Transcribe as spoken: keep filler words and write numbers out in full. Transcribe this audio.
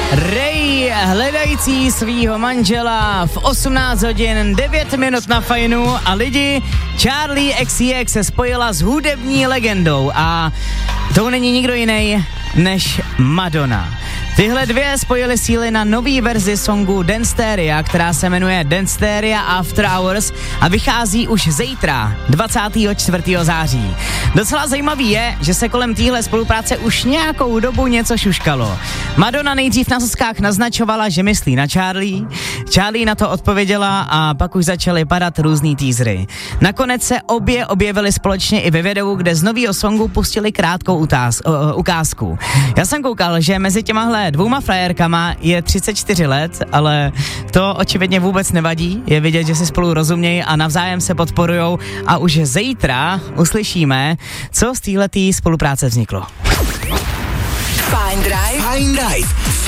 Ray hledající svýho manžela v osmnáct hodin devět minut na Fajnu a lidi, Charli X C X se spojila s hudební legendou a to není nikdo jiný než Madonna. Tyhle dvě spojily síly na nový verzi songu Danceteria, která se jmenuje Danceteria After Hours a vychází už zítra, dvacátého čtvrtého září. Docela zajímavý je, že se kolem téhle spolupráce už nějakou dobu něco šuškalo. Madonna nejdřív na soskách naznačovala, že myslí na Charli, Charli na to odpověděla a pak už začaly padat různý teasery. Nakonec se obě objevily společně i ve videu, kde z nového songu pustili krátkou utáz, uh, ukázku. Já jsem koukal, že mezi těmahle dvouma frajerkama je třicet čtyři let, ale to očividně vůbec nevadí. Je vidět, že si spolu rozumějí a navzájem se podporujou a už zítra uslyšíme, co z téhletý spolupráce vzniklo. Fajn Drive. Fajn Drive.